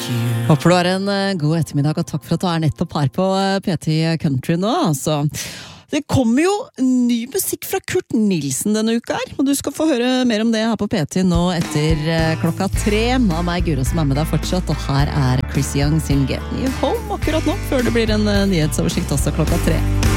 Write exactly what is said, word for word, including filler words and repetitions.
Håper du har en god ettermiddag, og takk for at du er nettopp her på P T Country nå, altså. Det kommer jo ny musikk fra Kurt Nilsen denne uka her, og du skal få høre mer om det her på P T nå etter klokka tre. Av meg, Guro, som er med deg fortsatt, og her er Chris Young sin Get Me Home akkurat nå, før det blir en nyhetsoversikt også klokka tre.